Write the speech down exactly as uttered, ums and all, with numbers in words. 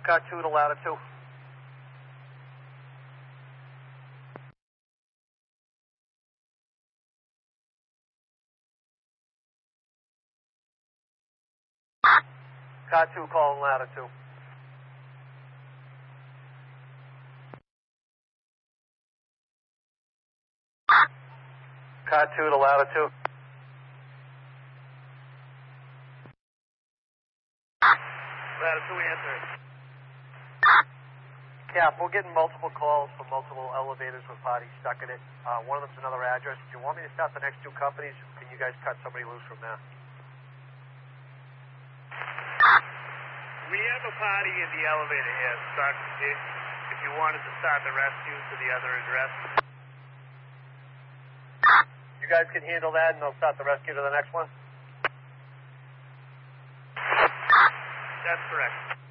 Car two to ladder two. Car two calling ladder two. Car two to ladder two. Ladder two answer. Cap, we're getting multiple calls from multiple elevators with parties stuck in it. Uh, one of them's another address. Do you want me to start the next two companies? Can you guys cut somebody loose from there? We have a party in the elevator here. Start, if, if you wanted to start the rescue to the other address. You guys can handle that and they'll start the rescue to the next one? That's correct.